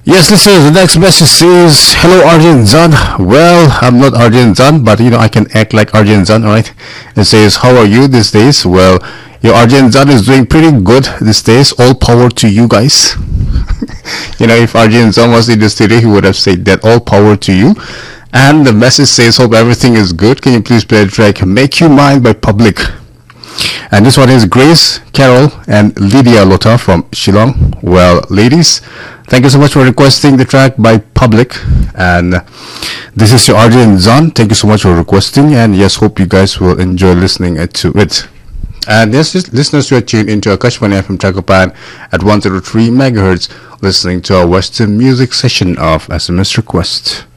Yes, listeners, the next message says, "Hello, Arjun Zan." Well, I'm not Arjun Zan, but I can act like Arjun Zan, alright? It says, "How are you these days?" Well, your Arjun Zan is doing pretty good these days. All power to you guys. If Arjun Zan was in the studio, he would have said that. All power to you. And the message says, "Hope everything is good. Can you please play the track Make You Mine by Public?" And this one is Grace, Carol, and Lydia Lota from Shillong. Well, ladies, thank you so much for requesting the track by Public. And this is your Arjun Zan. Thank you so much for requesting. And yes, hope you guys will enjoy listening to it. And yes, listeners, you are tuned into Akashvani FM Chakapan at 103 megahertz, listening to our Western music session of SMS Request.